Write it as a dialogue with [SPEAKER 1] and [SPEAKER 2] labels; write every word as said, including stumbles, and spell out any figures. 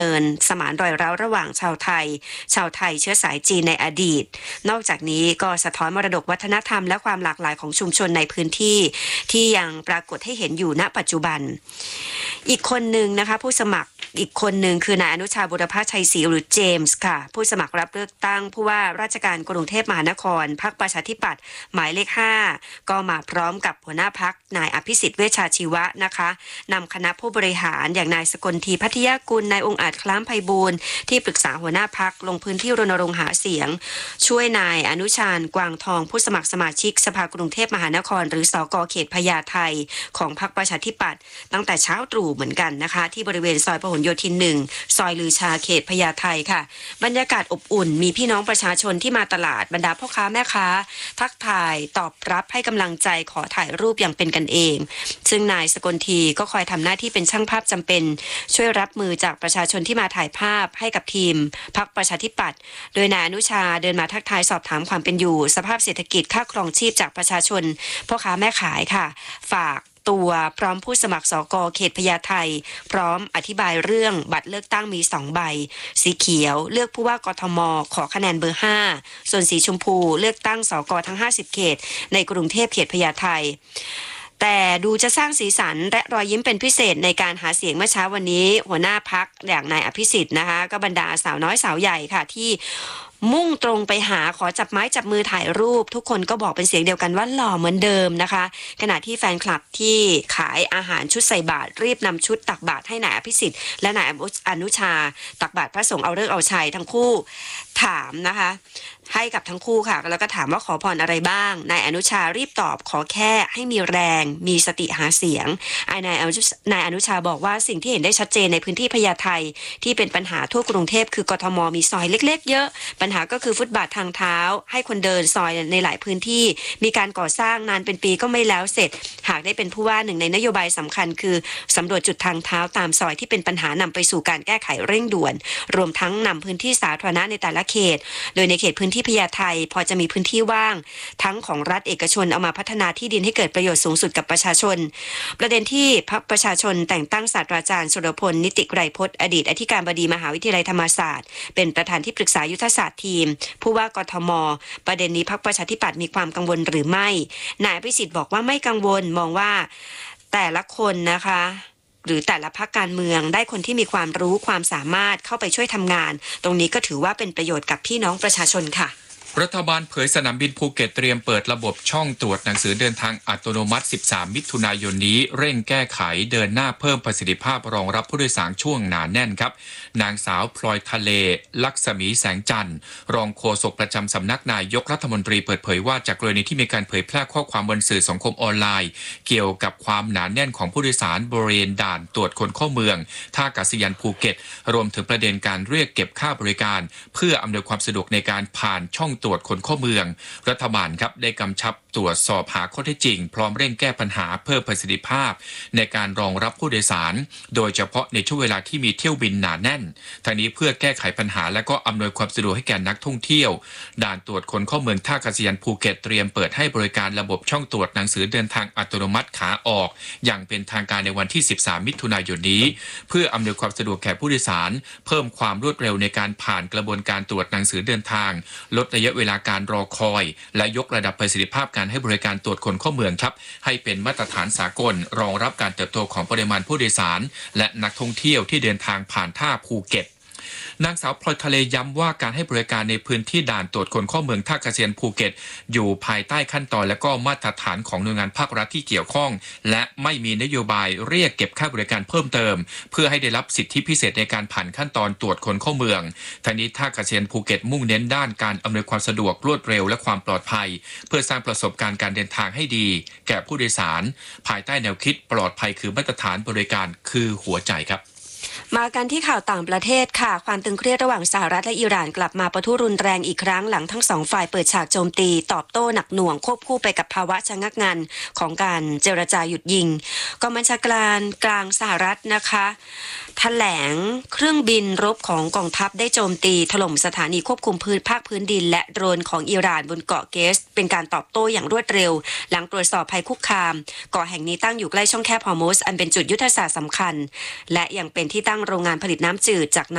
[SPEAKER 1] เอินสมานรอยร้าวระหว่างชาวไทยชาวไทยเชื้อสายจีนในอดีตนอกจากนี้ก็สะท้อนมรดกวัฒนธรรมและความหลากหลายของชุมชนในพื้นที่ที่ยังปรากฏให้เห็นอยู่ณปัจจุบันอีกคนหนึ่งนะคะผู้สมัครอีกคนหนึ่งคือนายอนุชาบุรพชัยศรีหรือเจมส์ค่ะผู้สมัครรับเลือกตั้งผู้ว่าราชการกรุงเทพมหานครพรรคประชาธิปัตย์หมายเลขห้าก็มาพร้อมกับหัวหน้าพรรคนายอภิสิทธิ์เวชชาชีวะนะคะนำคณะผู้บริหารอย่างนายสกลทีพัทยากุลนายองค์อาจคล้ามไพบูลย์ที่ปรึกษาหัวหน้าพรรคลงพื้นที่รณรงค์หาเสียงช่วยนายอนุชาญกวางทองผู้สมัครสมาชิกสภากรุงเทพมหานครหรือสกเขตพญาไทของพรรคประชาธิปัตย์ตั้งแต่เช้าตรู่เหมือนกันนะคะที่บริเวณซอยพหลโยธินหนึ่งซอยลือชาเขตพญาไทค่ะบรรยากาศอบอุ่นมีพี่น้องประชาชนที่มาตลาดบรรดาพ่อค้าแม่ค้าทักทายตอบรับให้กำลังใจขอถ่ายรูปอย่างเป็นกันเองซึ่งนายสกลทีก็คอยทำหน้าที่เป็นช่างภาพจำเป็นช่วยรับมือจากประชาชนที่มาถ่ายภาพให้กับทีมพรรคประชาธิปัตย์โดยนายอนุชาเดินมาทักทายสอบถามความเป็นอยู่สภาพเศรษฐกิจค่าครองชีพจากประชาชนพ่อค้าแม่ขายค่ะฝากตัวพร้อมผู้สมัครสกเขตพญาไทพร้อมอธิบายเรื่องบัตรเลือกตั้งมีสองใบสีเขียวเลือกผู้ว่ากทมขอคะแนนเบอร์ห้าส่วนสีชมพูเลือกตั้งสกทั้งห้าสิบเขตในกรุงเทพเขตพญาไทแต่ดูจะสร้างสีสันและรอยยิ้มเป็นพิเศษในการหาเสียงเมื่อเช้าวันนี้หัวหน้าพรรคอย่างนายอภิสิทธิ์นะคะก็บรรดาสาวน้อยสาวใหญ่ค่ะที่มุ่งตรงไปหาขอจับไม้จับมือถ่ายรูปทุกคนก็บอกเป็นเสียงเดียวกันว่าหล่อเหมือนเดิมนะคะขณะที่แฟนคลับที่ขายอาหารชุดใส่บาตรรีบนำชุดตักบาตรให้นายอภิสิทธิ์และนายอนุชาตักบาตรพระสงฆ์เอาฤกษ์เอาชัยทั้งคู่ถามนะคะให้กับทั้งคู่ค่ะแล้วก็ถามว่าขอพรอะไรบ้างนายอนุชารีบตอบขอแค่ให้มีแรงมีสติหาเสียงนายนายอนุชาบอกว่าสิ่งที่เห็นได้ชัดเจนในพื้นที่พญาไทที่เป็นปัญหาทั่วกรุงเทพคือกทมมีซอยเล็กๆเยอะปัญหาก็คือฟุตบาททางเท้าให้คนเดินซอยในหลายพื้นที่มีการก่อสร้างนานเป็นปีก็ไม่แล้วเสร็จหากได้เป็นผู้ว่าหนึ่งในนโยบายสำคัญคือสำรวจจุดทางเท้าตามซอยที่เป็นปัญหานำไปสู่การแก้ไขเร่งด่วนรวมทั้งนำพื้นที่สาธารณะในแต่ละเขตโดยในเขตพื้นที่พญาไทพอจะมีพื้นที่ว่างทั้งของรัฐเอกชนเอามาพัฒนาที่ดินให้เกิดประโยชน์สูงสุดกับประชาชนประเด็นที่พรรคประชาชนแต่งตั้งศาสตราจารย์สุรพลนิติไกรพจน์อดีตอธิการบดีมหาวิทยาลัยธรรมศาสตร์เป็นประธานที่ปรึกษายุทธศาสตร์ทีมผู้ว่ากทมประเด็นนี้พรรคประชาธิปัตย์มีความกังวลหรือไม่นายอภิสิทธิ์บอกว่าไม่กังวลมองว่าแต่ละคนนะคะหรือแต่ละพรรคการเมืองได้คนที่มีความรู้ความสามารถเข้าไปช่วยทำงานตรงนี้ก็ถือว่าเป็นประโยชน์กับพี่น้องประชาชนค่ะ
[SPEAKER 2] รัฐบาลเผยสนามบินภูเก็ตเตรียมเปิดระบบช่องตรวจหนังสือเดินทางอัตโนมัติสิบสามมิถุนายนนี้เร่งแก้ไขเดินหน้าเพิ่มประสิทธิภาพรองรับผู้โดยสารช่วงหนาแน่นครับนางสาวพลอยทะเลลักษมีแสงจันทร์รองโฆษกประจำสำนักนายกรัฐมนตรีเปิดเผยว่าจากกรณีที่มีการเผยแพร่ข้อความบนสื่อสังคมออนไลน์เกี่ยวกับความหนาแน่นของผู้โดยสารบริเวณด่านตรวจคนเข้าเมืองท่าอากาศยานภูเก็ตรวมถึงประเด็นการเรียกเก็บค่าบริการเพื่ออำนวยความสะดวกในการผ่านช่องตรวจคนเข้าเมืองรัฐบาลครับได้กำชับตรวจสอบหาข้อเท็จจริงพร้อมเร่งแก้ปัญหาเพิ่มประสิทธิภาพในการรองรับผู้โดยสารโดยเฉพาะในช่วงเวลาที่มีเที่ยวบินหนาแน่นทางนี้เพื่อแก้ไขปัญหาและก็อำนวยความสะดวกให้แก่นักท่องเที่ยวด่านตรวจคนเข้าเมืองท่าอากาศยานภูเก็ตเตรียมเปิดให้บริการระบบช่องตรวจหนังสือเดินทางอัตโนมัติขาออกอย่างเป็นทางการในวันที่สิบสามมิถุนายนนี้เพื่ออำนวยความสะดวกแก่ผู้โดยสารเพิ่มความรวดเร็วในการผ่านกระบวนการตรวจหนังสือเดินทางลดระยะเวลาการรอคอยและยกระดับประสิทธิภาพการให้บริการตรวจคนเข้าเมืองครับให้เป็นมาตรฐานสากลรองรับการเติบโตของปริมาณผู้โดยสารและนักท่องเที่ยวที่เดินทางผ่านท่าภูเก็ตนางสาวพลอยทะเลย้ำว่าการให้บริการในพื้นที่ด่านตรวจคนเข้าเมืองท่าอากาศยานภูเก็ตอยู่ภายใต้ขั้นตอนและก็มาตรฐานของหน่วยงานภาครัฐที่เกี่ยวข้องและไม่มีนโยบายเรียกเก็บค่าบริการเพิ่มเติมเพื่อให้ได้รับสิทธิพิเศษในการผ่านขั้นตอนตรวจคนเข้าเมืองทางนี้ท่าอากาศยานภูเก็ตมุ่งเน้นด้านการอำนวยความสะดวกรวดเร็วและความปลอดภัยเพื่อสร้างประสบการณ์การเดินทางให้ดีแก่ผู้โดยสารภายใต้แนวคิดปลอดภัยคือมาตรฐานบริการคือหัวใจครับ
[SPEAKER 1] มากันที่ข่าวต่างประเทศค่ะความตึงเครียดระหว่างสหรัฐและอิหร่านกลับมาปะทุรุนแรงอีกครั้งหลังทั้งสองฝ่ายเปิดฉากโจมตีตอบโต้หนักหน่วงควบคู่ไปกับภาวะชะงักงันของการเจรจาหยุดยิงกองบัญชาการกลางสหรัฐนะคะแถลงเครื่องบินรบของกองทัพได้โจมตีถล่มสถานีควบคุมพื้นภาคพื้นดินและโดรนของอิหร่านบนเกาะเกสเป็นการตอบโต้อย่างรวดเร็วหลังตรวจสอบภัยคุกคามเกาะแห่งนี้ตั้งอยู่ใกล้ช่องแคบฮอร์มุซอันเป็นจุดยุทธศาสตร์สำคัญและยังเป็นที่ตั้งโรงงานผลิตน้ำจืดจาก